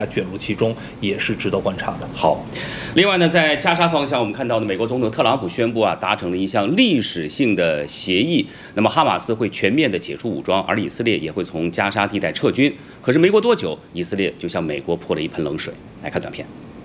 卷入其中也是值得观察的。 好，另外呢，在加沙方向，我们看到呢，美国总统特朗普宣布达成了一项历史性的协议，那么哈马斯会全面的解除武装，而以色列也会从加沙地带撤军。可是没过多久，以色列就向美国泼了一盆冷水。来看短片。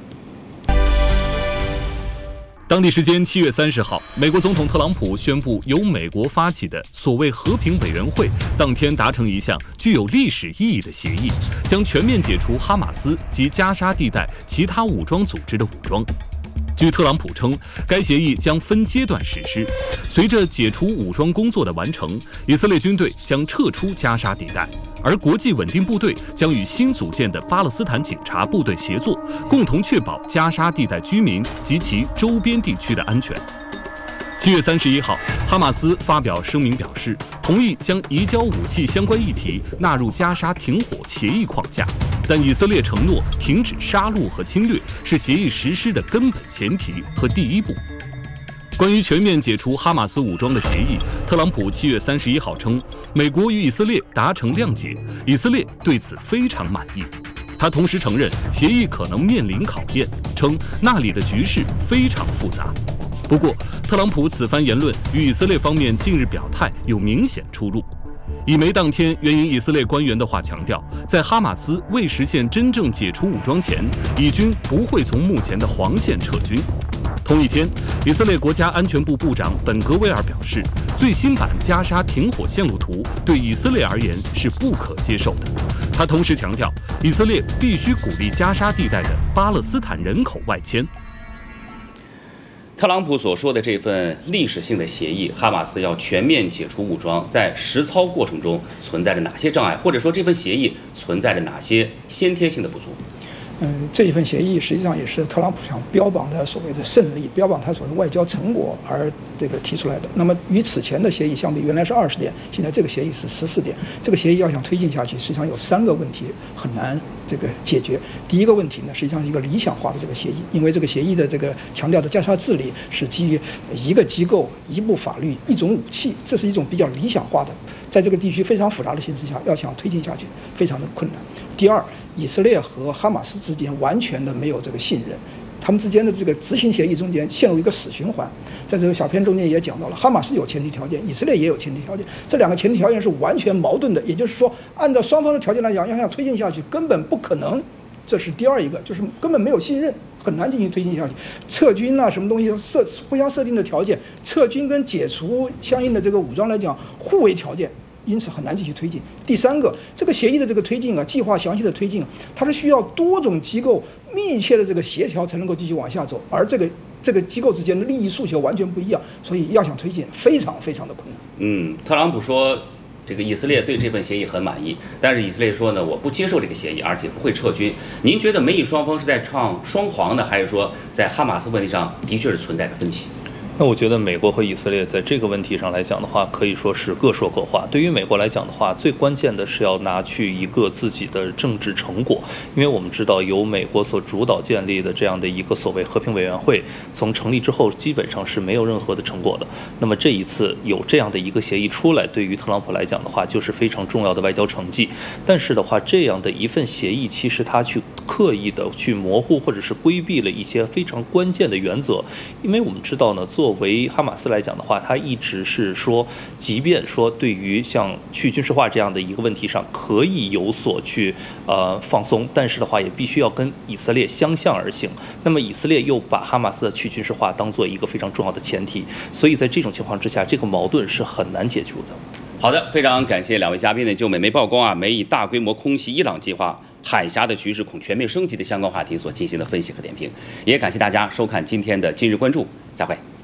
当地时间7月30号，美国总统特朗普宣布，由美国发起的所谓和平委员会当天达成一项具有历史意义的协议，将全面解除哈马斯及加沙地带其他武装组织的武装。据特朗普称，该协议将分阶段实施。随着解除武装工作的完成，以色列军队将撤出加沙地带，而国际稳定部队将与新组建的巴勒斯坦警察部队协作，共同确保加沙地带居民及其周边地区的安全。7月31号，哈马斯发表声明表示，同意将移交武器相关议题纳入加沙停火协议框架，但以色列承诺停止杀戮和侵略是协议实施的根本前提和第一步。关于全面解除哈马斯武装的协议，特朗普7月31号称，美国与以色列达成谅解，以色列对此非常满意。他同时承认协议可能面临考验，称那里的局势非常复杂。不过，特朗普此番言论与以色列方面近日表态有明显出入。以媒当天援引以色列官员的话强调，在哈马斯未实现真正解除武装前，以军不会从目前的黄线撤军。同一天，以色列国家安全部部长本格维尔表示，最新版加沙停火线路图对以色列而言是不可接受的。他同时强调，以色列必须鼓励加沙地带的巴勒斯坦人口外迁。 特朗普所说的这份历史性的协议，哈马斯要全面解除武装，在实操过程中存在着哪些障碍，或者说这份协议存在着哪些先天性的不足？ 这一份协议实际上也是特朗普想标榜的所谓的胜利，标榜他所谓的外交成果而提出来的。那么与此前的协议相比，原来是20点，现在这个协议是14点。这个协议要想推进下去，实际上有3个问题很难解决。第一个问题呢，实际上是一个理想化的这个协议，因为这个协议的强调的加沙治理是基于一个机构、一部法律、一种武器，这是一种比较理想化的，在这个地区非常复杂的形势下，要想推进下去非常的困难。第二，以色列和哈马斯之间完全的没有信任，他们之间的执行协议中间陷入一个死循环。在这个小片中间也讲到了，哈马斯有前提条件，以色列也有前提条件，这2个前提条件是完全矛盾的。也就是说，按照双方的条件来讲，要想推进下去根本不可能。这是第二一个，就是根本没有信任，很难进行推进下去。撤军什么东西互相设定的条件，撤军跟解除相应的武装来讲互为条件。因此很难继续推进。第三个，这个协议的推进计划详细的推进它是需要多种机构密切的协调才能够继续往下走，而这个机构之间的利益诉求完全不一样，所以要想推进非常非常的困难。 特朗普说，以色列对这份协议很满意，但是以色列说呢，我不接受这个协议，而且不会撤军。您觉得美以双方是在唱双簧呢，还是说在哈马斯问题上的确是存在着分歧？ 那我觉得美国和以色列在这个问题上来讲的话，可以说是各说各话。对于美国来讲的话，最关键的是要拿去一个自己的政治成果，因为我们知道由美国所主导建立的这样的一个所谓和平委员会，从成立之后基本上是没有任何的成果的。那么这一次有这样的一个协议出来，对于特朗普来讲的话，就是非常重要的外交成绩。但是的话，这样的一份协议，其实它去刻意的去模糊或者是规避了一些非常关键的原则，因为我们知道呢，作为哈马斯来讲的话，他一直是说，即便说对于像去军事化这样的一个问题上可以有所去放松，但是的话也必须要跟以色列相向而行。那么以色列又把哈马斯的去军事化当做一个非常重要的前提，所以在这种情况之下，这个矛盾是很难解决的。 好的，非常感谢2位嘉宾呢，就美媒曝光美以大规模空袭伊朗计划、海峡的局势恐全面升级的相关话题所进行的分析和点评，也感谢大家收看今天的今日关注，再会。